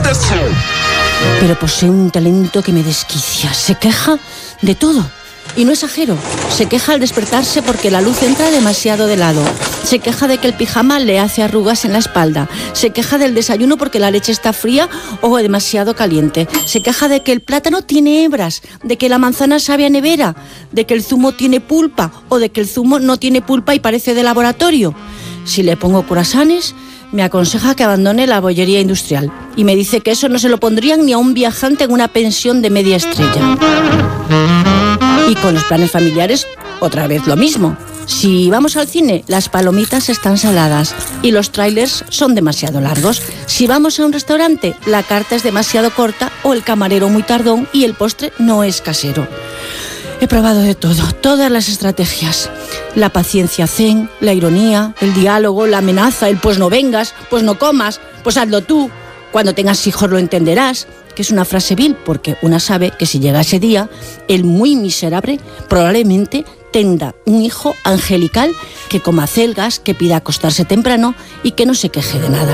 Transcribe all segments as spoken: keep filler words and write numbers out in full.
Pero posee un talento que me desquicia. Se queja de todo. Y no exagero, se queja al despertarse porque la luz entra demasiado de lado. Se queja de que el pijama le hace arrugas en la espalda. Se queja del desayuno porque la leche está fría o demasiado caliente. Se queja de que el plátano tiene hebras, de que la manzana sabe a nevera, de que el zumo tiene pulpa o de que el zumo no tiene pulpa y parece de laboratorio. Si le pongo curasanes, me aconseja que abandone la bollería industrial. Y me dice que eso no se lo pondrían ni a un viajante en una pensión de media estrella. Y con los planes familiares, otra vez lo mismo. Si vamos al cine, las palomitas están saladas y los trailers son demasiado largos. Si vamos a un restaurante, la carta es demasiado corta o el camarero muy tardón y el postre no es casero. He probado de todo, todas las estrategias. La paciencia zen, la ironía, el diálogo, la amenaza, el pues no vengas, pues no comas, pues hazlo tú. Cuando tengas hijos lo entenderás, que es una frase vil porque una sabe que si llega ese día, el muy miserable probablemente tenga un hijo angelical que coma acelgas, que pida acostarse temprano y que no se queje de nada.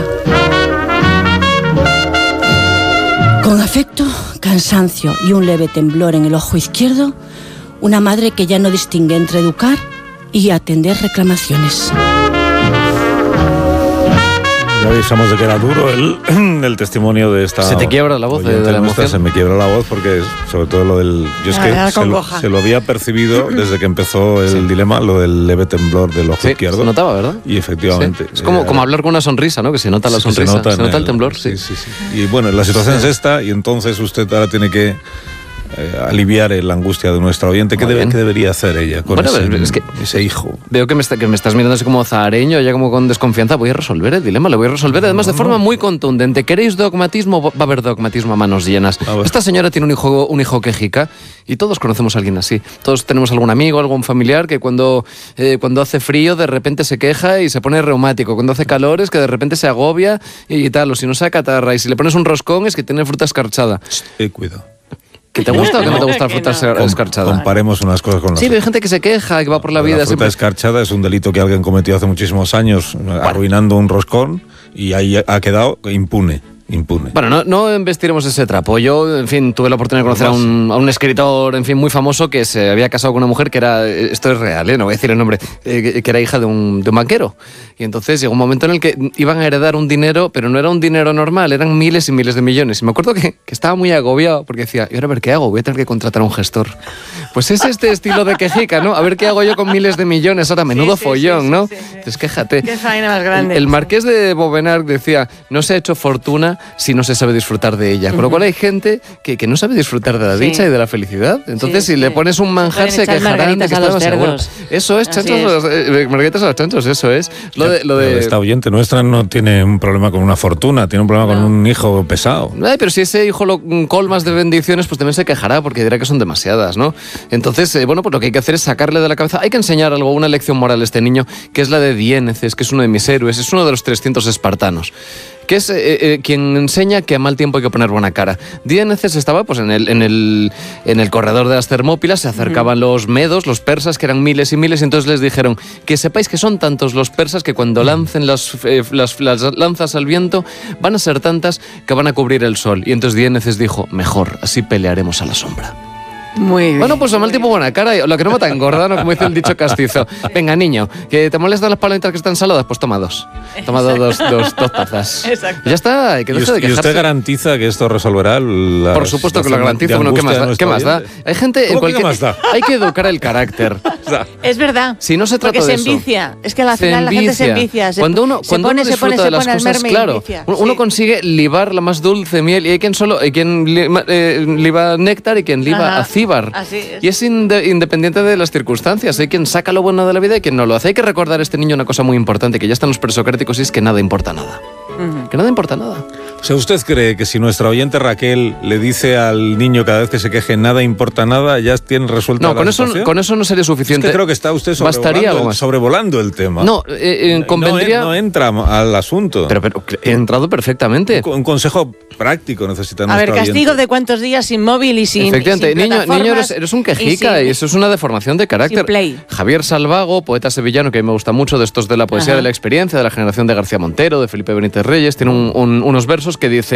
Con afecto, cansancio y un leve temblor en el ojo izquierdo, una madre que ya no distingue entre educar y atender reclamaciones. Ya avisamos de que era duro el, el testimonio de esta... Se te quiebra la voz de, de la emoción. Se me quiebra la voz porque sobre todo lo del... Yo es que se lo, se lo había percibido desde que empezó el sí. dilema, lo del leve temblor del ojo sí, izquierdo. Se notaba, ¿verdad? Y efectivamente. Sí. Es como, como hablar con una sonrisa, ¿no? Que se nota la sonrisa, se nota, se nota el, el temblor. Sí. Sí, sí, sí. Y bueno, la situación sí. es esta y entonces usted ahora tiene que... Eh, aliviar la angustia de nuestra oyente. ¿Qué, debe, ¿Qué debería hacer ella con bueno, ese, es que ese hijo? Veo que me, está, que me estás mirando así como zahareño, ya como con desconfianza. Voy a resolver el dilema, lo voy a resolver además no, de forma no. muy contundente. ¿Queréis dogmatismo? Va a haber dogmatismo a manos llenas. A Esta señora tiene un hijo, un hijo quejica y todos conocemos a alguien así. Todos tenemos algún amigo, algún familiar que cuando, eh, cuando hace frío de repente se queja y se pone reumático. Cuando hace calor es que de repente se agobia y tal. O si no se acatarra. Y si le pones un roscón es que tiene fruta escarchada. Eh, cuidado. ¿Que te gusta o que no te gusta la fruta no. escarchada? Comparemos unas cosas con las Sí, pero hay gente que se queja, que va por la vida... La fruta siempre... escarchada es un delito que alguien cometió hace muchísimos años, bueno. arruinando un roscón, y ahí ha quedado impune. impune. Bueno, no, no investiremos ese trapo. Yo, en fin, tuve la oportunidad de conocer a un, a un escritor, en fin, muy famoso que se había casado con una mujer que era, esto es real, ¿eh? No voy a decir el nombre, eh, que era hija de un, de un banquero. Y entonces llegó un momento en el que iban a heredar un dinero, pero no era un dinero normal, eran miles y miles de millones. Y me acuerdo que, que estaba muy agobiado porque decía, ¿y ahora a ver qué hago? Voy a tener que contratar a un gestor. Pues es este estilo de quejica, ¿no? A ver qué hago yo con miles de millones, ahora menudo sí, sí, follón, sí, sí, ¿no? Sí, sí, sí. Entonces quéjate. Qué faena más grande. El, el marqués de Bovenard decía, no se ha hecho fortuna si no se sabe disfrutar de ella. Con lo cual hay gente que, que no sabe disfrutar de la dicha sí. y de la felicidad. Entonces, sí, si sí. le pones un manjar, se, se quejarán de que está demasiado. Eso es, chanchos, es. Eh, margaritas a los chanchos, eso es. Lo de, lo de... Esta oyente nuestra no tiene un problema con una fortuna, tiene un problema no. con un hijo pesado. Ay, pero si ese hijo lo colmas de bendiciones, pues también se quejará porque dirá que son demasiadas, ¿no? Entonces, eh, bueno, pues lo que hay que hacer es sacarle de la cabeza. Hay que enseñar algo, una lección moral a este niño, que es la de Diéneces, que es uno de mis héroes, es uno de los trescientos espartanos, que es eh, eh, quien enseña que a mal tiempo hay que poner buena cara. Diéneces estaba pues en el, en el, en el corredor de las Termópilas, se acercaban uh-huh. los medos, los persas, que eran miles y miles, y entonces les dijeron que sepáis que son tantos los persas que cuando lancen las, eh, las, las lanzas al viento van a ser tantas que van a cubrir el sol. Y entonces Diéneces dijo, mejor, así pelearemos a la sombra. Muy bien. Bueno, pues a mal tiempo buena cara, lo que no mata engorda, ¿no? Como dice el dicho castizo. Venga, niño, que te molestan las palomitas que están saladas, pues toma dos. Toma dos, dos, dos, dos tazas. Exacto. Ya está, hay que dejar de quejarse. ¿Y usted garantiza que esto resolverá la Por supuesto que lo garantizo. Bueno, ¿qué más da? ¿Qué más da? Hay gente en cualquier... ¿Qué más da? Hay que educar el carácter. Es verdad. Si no se trata Porque de se eso. envicia. Es que al final la gente se envicia. Se, cuando uno, se cuando pone, uno se pone, disfruta se de las pone cosas, claro, uno sí. consigue libar la más dulce miel, y hay quien solo, hay quien liba, eh, liba néctar y quien liba Ajá. acíbar. Así es. Y es inde- independiente de las circunstancias. Hay quien saca lo bueno de la vida y quien no lo hace. Hay que recordar a este niño una cosa muy importante, que ya están los presocráticos, y es que nada importa nada. Uh-huh. Que nada importa nada. O sea, ¿usted cree que si nuestra oyente Raquel le dice al niño cada vez que se queje nada importa nada, ya tiene resuelta no, la con situación? eso, con eso no sería suficiente. Es que creo que está usted sobrevolando, sobrevolando el tema. No, eh, eh, convendría... No, no entra al asunto. Pero, pero he entrado perfectamente. Un, un consejo práctico necesita A nuestra ver, castigo oyente. de cuántos días sin móvil y sin Efectivamente, y sin niño, niño eres, eres un quejica y, sin, y eso es una deformación de carácter. Play. Javier Salvago, poeta sevillano que a mí me gusta mucho, de estos de la poesía Ajá. de la experiencia, de la generación de García Montero, de Felipe Benítez Reyes, tiene un, un, unos versos que dice: